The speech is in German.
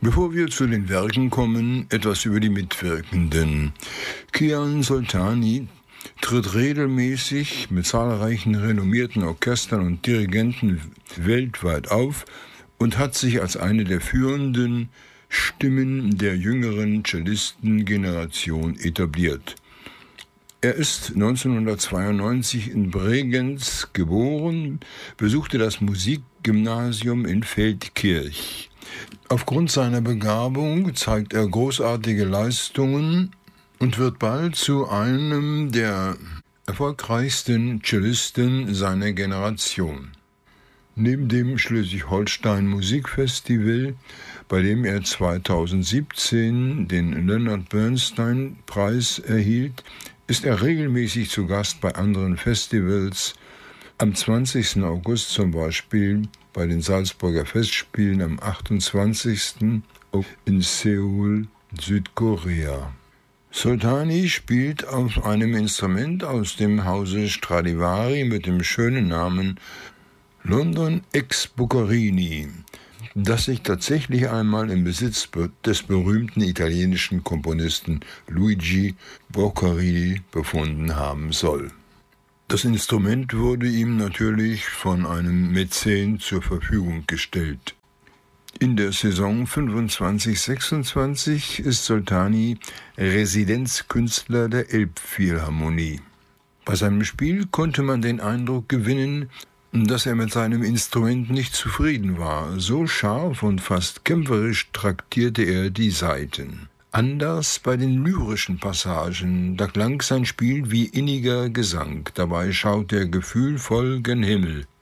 Bevor wir zu den Werken kommen, etwas über die Mitwirkenden. Kian Soltani tritt regelmäßig mit zahlreichen renommierten Orchestern und Dirigenten weltweit auf und hat sich als eine der führenden Stimmen der jüngeren Cellistengeneration etabliert. Er ist 1992 in Bregenz geboren, besuchte das Musikgymnasium in Feldkirch. Aufgrund seiner Begabung zeigt er großartige Leistungen und wird bald zu einem der erfolgreichsten Cellisten seiner Generation. Neben dem Schleswig-Holstein Musikfestival, bei dem er 2017 den Leonard Bernstein-Preis erhielt, ist er regelmäßig zu Gast bei anderen Festivals. Am 20. August zum Beispiel bei den Salzburger Festspielen, am 28. in Seoul, Südkorea. Soltani spielt auf einem Instrument aus dem Hause Stradivari mit dem schönen Namen London ex Boccherini, das sich tatsächlich einmal im Besitz des berühmten italienischen Komponisten Luigi Boccherini befunden haben soll. Das Instrument wurde ihm natürlich von einem Mäzen zur Verfügung gestellt. In der Saison 25/26 ist Soltani Residenzkünstler der Elbphilharmonie. Bei seinem Spiel konnte man den Eindruck gewinnen, dass er mit seinem Instrument nicht zufrieden war. So scharf und fast kämpferisch traktierte er die Saiten. Anders bei den lyrischen Passagen, da klang sein Spiel wie inniger Gesang. Dabei schaut er gefühlvoll gen Himmel.